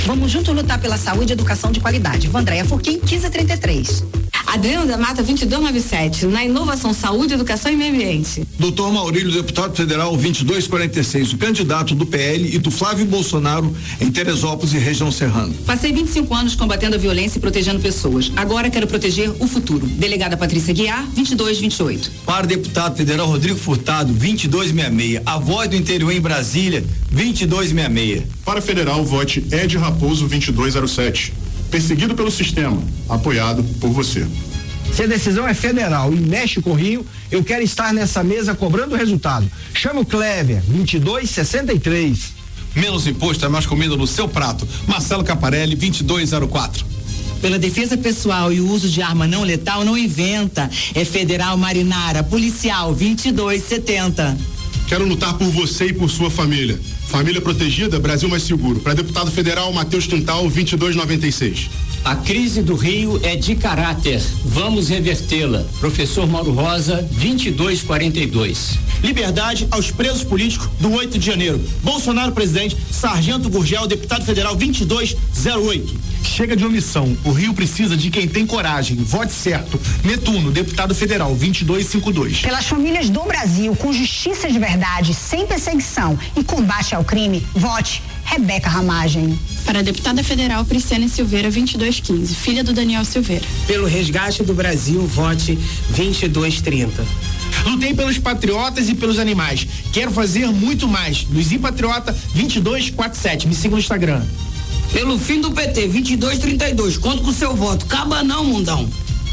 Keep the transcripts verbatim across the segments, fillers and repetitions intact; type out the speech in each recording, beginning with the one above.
Vamos juntos lutar pela saúde e educação de qualidade. Vandréia Furquim, quinze trinta e três. Adriano da Mata, vinte e dois noventa e sete, na inovação, saúde, educação e meio ambiente. Doutor Maurílio, deputado federal, vinte e dois quarenta e seis, o candidato do P L e do Flávio Bolsonaro em Teresópolis e região serrana. Passei vinte e cinco anos combatendo a violência e protegendo pessoas. Agora quero proteger o futuro. Delegada Patrícia Guiar, vinte e dois vinte e oito. Para deputado federal Rodrigo Furtado, vinte e dois sessenta e seis. A Voz do Interior em Brasília, vinte e dois sessenta e seis. Para federal, vote Ed Raposo, vinte e dois zero sete. Perseguido pelo sistema, apoiado por você. Se a decisão é federal e mexe com o Rio, eu quero estar nessa mesa cobrando o resultado. Chama o Clever, vinte e dois sessenta e três. Menos imposto é mais comida no seu prato. Marcelo Caparelli, vinte e dois zero quatro. Pela defesa pessoal e o uso de arma não letal, não inventa. É Federal Marinara, policial, vinte e dois setenta. Quero lutar por você e por sua família. Família protegida, Brasil mais seguro. Para deputado federal, Matheus Quintal, vinte e dois noventa e seis. A crise do Rio é de caráter. Vamos revertê-la. Professor Mauro Rosa, vinte e dois quarenta e dois. Liberdade aos presos políticos do oito de janeiro. Bolsonaro, presidente. Sargento Gurgel, deputado federal, vinte e dois zero oito. Chega de omissão. O Rio precisa de quem tem coragem. Vote certo. Netuno, deputado federal, vinte e dois cinquenta e dois. Pelas famílias do Brasil, com justiça de verdade, sem perseguição e combate ao crime, vote Rebeca Ramagem. Para a deputada federal Prisciane Silveira, vinte e dois quinze, filha do Daniel Silveira. Pelo resgate do Brasil, vote vinte e dois trinta. Lutei pelos patriotas e pelos animais. Quero fazer muito mais. Luizinho Patriota, vinte e dois quarenta e sete. Me siga no Instagram. Pelo fim do P T, vinte e dois trinta e dois. Conto com o seu voto. Caba não, mundão.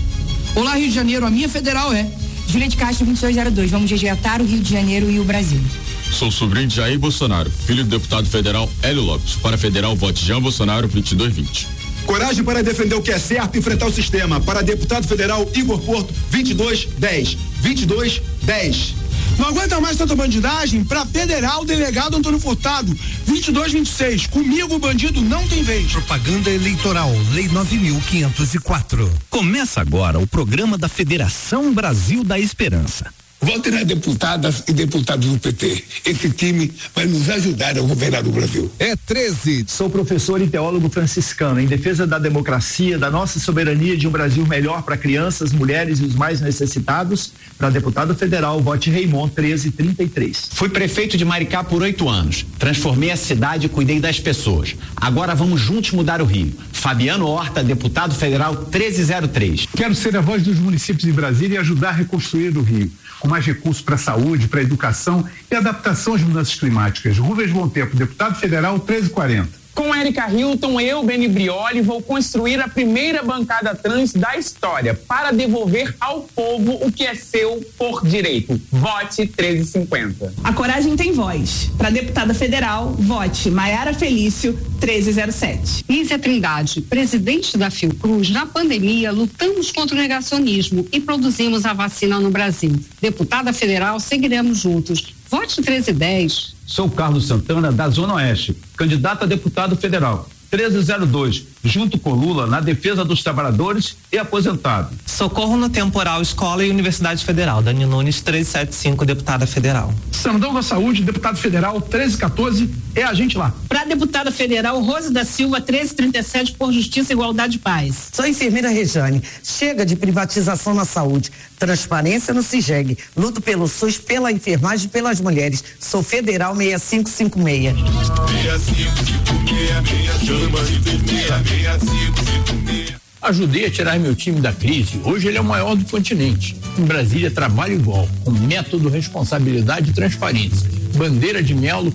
Olá, Rio de Janeiro. A minha federal é Juliette Castro, vinte e dois zero dois. Vamos resgatar o Rio de Janeiro e o Brasil. Sou sobrinho de Jair Bolsonaro, filho do deputado federal Hélio Lopes. Para federal, vote Jean Bolsonaro, vinte e dois vinte. Coragem para defender o que é certo e enfrentar o sistema. Para deputado federal Igor Porto, vinte e dois dez. vinte e dois dez. Não aguenta mais tanta bandidagem? Para federal, delegado Antônio Furtado, vinte e dois vinte e seis. Comigo o bandido não tem vez. Propaganda eleitoral, lei nove mil quinhentos e quatro. Começa agora o programa da Federação Brasil da Esperança. Vote nas deputadas e deputados do P T. Esse time vai nos ajudar a governar o Brasil. É treze. Sou professor e teólogo franciscano em defesa da democracia, da nossa soberania de um Brasil melhor para crianças, mulheres e os mais necessitados. Para deputado federal, vote Raymond, treze trinta e três. Fui prefeito de Maricá por oito anos. Transformei a cidade e cuidei das pessoas. Agora vamos juntos mudar o Rio. Fabiano Horta, deputado federal, treze zero três. Quero ser a voz dos municípios de Brasília e ajudar a reconstruir o Rio, com mais recursos para a saúde, para a educação e adaptação às mudanças climáticas. Rubens Bom Tempo, deputado federal, treze quarenta. Com Érica Hilton, eu, Beni Brioli, vou construir a primeira bancada trans da história para devolver ao povo o que é seu por direito. Vote treze cinquenta. A coragem tem voz. Para deputada federal, vote Maiara Felício, treze zero sete. Lízia Trindade, presidente da Fiocruz, na pandemia lutamos contra o negacionismo e produzimos a vacina no Brasil. Deputada federal, seguiremos juntos. Vote treze dez. Sou Carlos Santana, da Zona Oeste, candidato a deputado federal, treze zero dois, junto com Lula na defesa dos trabalhadores e aposentados. Socorro no Temporal Escola e Universidade Federal, Dani Nunes, trezentos e setenta e cinco, deputada federal. Sandão da Saúde, deputado federal, treze quatorze, é a gente lá. Para deputada federal, Rose da Silva, treze trinta e sete, por Justiça, Igualdade e Paz. Sou enfermeira Rejane. Chega de privatização na saúde. Transparência no CIGEG. Luto pelo SUS, pela enfermagem e pelas mulheres. Sou federal seis cinco cinco seis. seis cinco cinco seis, chama e vermelha, seis cinco cinco seis. Ajudei a tirar meu time da crise. Hoje ele é o maior do continente. Em Brasília, trabalho igual, com método, responsabilidade e transparência. Bandeira de Melo.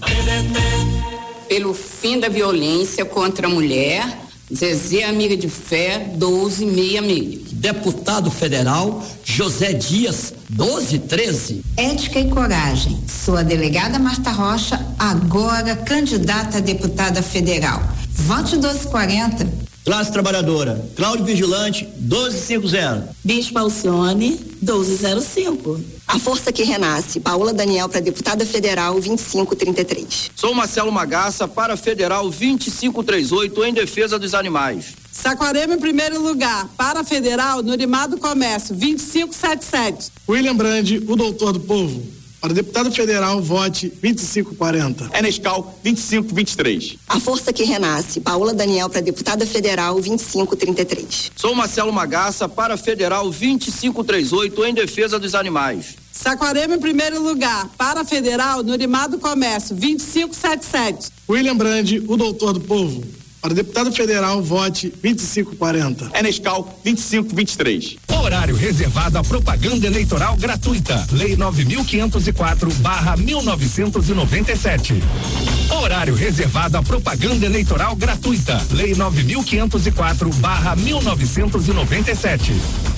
Pelo fim da violência contra a mulher, Zezé Amiga de Fé, doze sessenta e seis. Deputado federal, José Dias, doze treze. Ética e coragem. Sou a delegada Marta Rocha, agora candidata a deputada federal. Vote doze quarenta. Classe Trabalhadora, Cláudio Vigilante, doze cinquenta. Bispo Alcione, doze zero cinco. A Força que Renasce, Paola Daniel para deputada federal, vinte e cinco trinta e três. Sou Marcelo Magaça para federal vinte e cinco trinta e oito em defesa dos animais. Saquarema em primeiro lugar, para federal, Nurimado Comércio, vinte e cinco setenta e sete. William Brandi, o doutor do povo, Para deputado federal, vote vinte e cinco quarenta. É Nescau vinte e cinco vinte e três. A força que renasce. Paola Daniel para deputada federal vinte e cinco trinta e três. Sou Marcelo Magaça para federal vinte e cinco trinta e oito em defesa dos animais. Saquarema em primeiro lugar. Para federal, Nurimado Comércio vinte e cinco setenta e sete. William Brandi, o doutor do povo. Para deputado federal, vote vinte e cinco quarenta. É Nescau vinte e cinco vinte e três. Horário reservado à propaganda eleitoral gratuita. Lei nove mil quinhentos e quatro barra mil novecentos e noventa e sete. Horário reservado à propaganda eleitoral gratuita. Lei nove mil quinhentos e quatro barra mil novecentos e noventa e sete.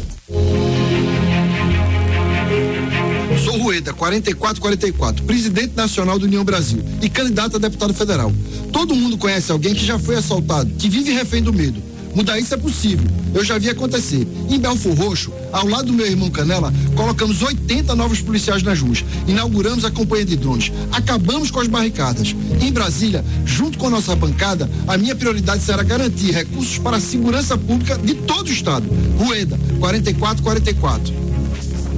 Sou Rueda, quarenta e quatro quarenta e quatro, presidente nacional do União Brasil e candidato a deputado federal. Todo mundo conhece alguém que já foi assaltado, que vive refém do medo. Mudar isso é possível. Eu já vi acontecer. Em Belfor Roxo, ao lado do meu irmão Canela, colocamos oitenta novos policiais nas ruas. Inauguramos a companhia de drones. Acabamos com as barricadas. Em Brasília, junto com a nossa bancada, a minha prioridade será garantir recursos para a segurança pública de todo o estado. Rueda, quarenta e quatro quarenta e quatro.